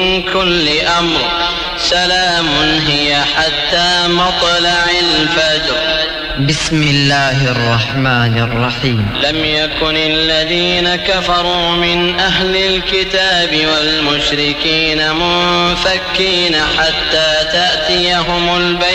كل أمر سلام هي حتى مطلع الفجر. بسم الله الرحمن الرحيم. لم يكن الذين كفروا من أهل الكتاب والمشركين منفكين حتى تأتيهم البينة